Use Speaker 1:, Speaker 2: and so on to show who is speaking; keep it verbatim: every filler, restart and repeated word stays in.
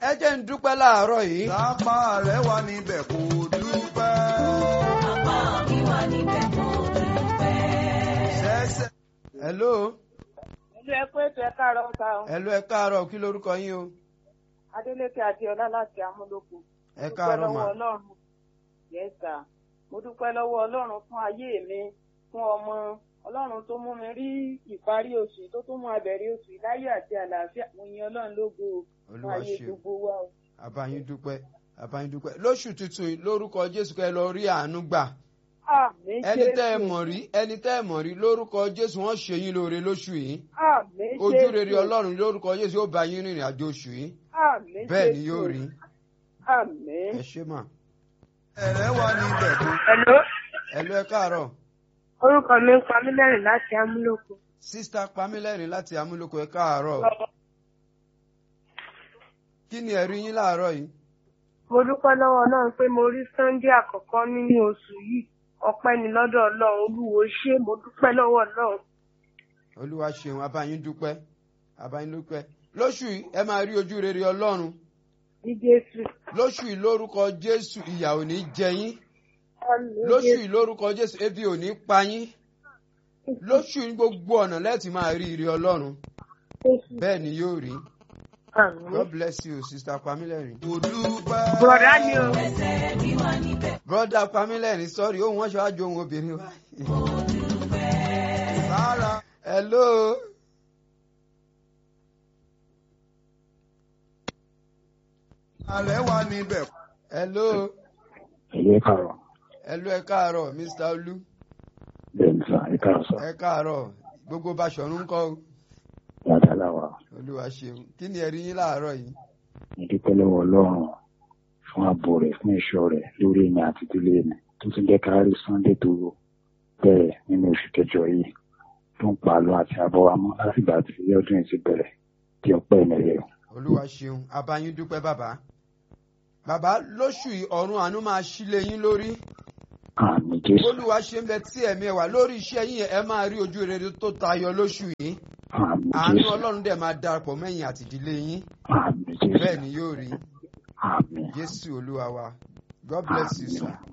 Speaker 1: ẹ jẹ́ ń dúpẹ́ láàárọ̀ yìí.
Speaker 2: Lápá rẹ̀ wà níbẹ̀ kò dúpẹ́.
Speaker 3: Lápá mi wà níbẹ̀ kò dúpẹ́.
Speaker 2: Ṣẹ́ṣẹ́.
Speaker 1: hello.
Speaker 4: Ìlú ẹ pé ètò ẹ káàárọ̀ ọ̀tá o.
Speaker 1: hello ẹ káàárọ̀ kí lorúkọ yín o.
Speaker 4: Adélékè Adéọlá láti Amúlòkó.
Speaker 1: ẹ káàárọ̀ mà.
Speaker 4: Mo dúpẹ́ lọ́wọ́ Ọlọ́run. Yes sir. Mo dúpẹ́ lọ́wọ́ Ọlọ́run fún ayé mi, fún ọmọ. Ọlọ́run tó mú mi rí ìparí oṣù tó tún mú abẹ̀rẹ̀ oṣù láyọ̀ àti àlàáfíà. Mo yin Ọlọ́run lógo fún
Speaker 1: Olúwa
Speaker 4: ayé
Speaker 1: ṣeun.
Speaker 4: gbogbo wa o.
Speaker 1: àbáyín dúpẹ́ àbáyín dúpẹ́ lóṣù tuntun yìí, lórúkọ Jésù kẹ́ ẹ lọ rí àánú gbà.
Speaker 4: Àmín
Speaker 1: ẹni
Speaker 4: Jésù.
Speaker 1: tẹ́ ẹ mọ̀ rí ẹni tẹ́ ẹ mọ̀ rí lórúkọ Jésù wọ́n ṣe yín lóore lóṣù yìí.
Speaker 4: Àmín Jésù.
Speaker 1: ojú rere Ọlọ́run lórúkọ Jésù yóò bá yín rìnrìn àjò oṣù yìí.
Speaker 4: Àmín Jésù.
Speaker 1: bẹ́ẹ̀ ni yóò rí.
Speaker 4: Àmín.
Speaker 1: ẹ ṣé mà.
Speaker 2: Rẹ̀ wà níbẹ̀ kò.
Speaker 4: Hello.
Speaker 1: hello ẹ káàárọ̀.
Speaker 4: Orúkọ mi ń Pamílẹ́rìn láti Amúlòkó.
Speaker 1: sísítà Pamílẹ́rìn láti Amúlòkó ẹ káàárọ̀. kí ni ẹ̀rí yín láàárọ̀ yìí.
Speaker 4: Mo dúpẹ́ lọ́wọ́ Ọlọ́run pé mo rí Sunday àkọ́kọ́ nínú oṣù yìí. Ọpẹ́ ni lọ́dọ̀ Ọlọ́run. Olúwo ṣé, mo dúpẹ́ lọ́wọ́ Ọlọ́run.
Speaker 1: Olúwa ṣeun àbáyín dúpẹ́ àbáyín dúpẹ́ lóṣù yìí ẹ máa rí ojú rere Ọlọ́run.
Speaker 4: Ní Jésù.
Speaker 1: lóṣù yìí lórúkọ Jésù ìyà ò ní jẹ yín.
Speaker 4: Àmín
Speaker 1: lóṣù
Speaker 4: Jésù.
Speaker 1: yìí lórúkọ Jésù ebi ò ní pa yín. lóṣù yìí gbogbo ọ̀nà lẹ́ẹ̀tì máa rí ire Ọlọ́run.
Speaker 4: Jésù.
Speaker 1: bẹ́ẹ̀ ni yóò rí.
Speaker 4: Àmín.
Speaker 1: God bless you sister Pamílẹ́rìn.
Speaker 2: Kò dúpẹ́.
Speaker 4: Bọ̀dá ni o.
Speaker 3: Ẹsẹ̀ mi wà níbẹ̀
Speaker 1: brother Pamílẹ́rìn sọ́ọ̀rì ohun wọn ṣáájú ohun obìnrin wa.
Speaker 3: kò dúpẹ́.
Speaker 2: Sára.
Speaker 1: hello.
Speaker 2: Rẹ̀ wà níbẹ̀.
Speaker 1: hello.
Speaker 5: Ẹ̀lú ẹ káàárọ̀.
Speaker 1: hello ẹ káàárọ̀ Mr. Olú.
Speaker 5: Bẹ́ẹ̀ni sá, ẹ káàárọ̀ sá.
Speaker 1: ẹ káàárọ̀ gbogbo Báṣọ̀run ń kọ́ o.
Speaker 5: Dáadáa láwa.
Speaker 1: Olúwa ṣeun kí ni ẹ̀rí yín láàárọ̀ yìí.
Speaker 5: Mo dúpẹ́ lọ́wọ́ Ọlọ́run fún ààbò rẹ̀ fún ìṣọ́ rẹ̀ lórí èmi àti ìdílé mi tó tún jẹ́ ká rí Sunday tó bẹ̀rẹ̀ nínú oṣù kẹjọ yìí tó ń pa àlọ́ àti àbọ̀ wa mọ́ látìgbà tí ọdún yìí ti bẹ̀rẹ̀ tí ọpẹ́ mi rẹ̀.
Speaker 1: Olúwa ṣeun àbáyín dúpẹ́ bàbá. bàbá lóṣù yìí ọ̀run àánú máa ṣílé yín lórí.
Speaker 5: Àmín Jésù.
Speaker 1: Olúwa ṣe ń bẹ tí ẹ̀mí ẹ̀ wà lórí iṣẹ́ yín ẹ máa rí ojú rere tó tayọ lóṣù yìí.
Speaker 5: Àmín
Speaker 1: àánú
Speaker 5: Jésù.
Speaker 1: Ọlọ́run dẹ̀ máa darapọ̀ mẹ́yìn àti ìdílé yín.
Speaker 5: Àmín Jésù.
Speaker 1: bẹ́ẹ̀ ni yóò rí.
Speaker 5: Àmín.
Speaker 1: Jésù Olúwa wa. God bless you sir.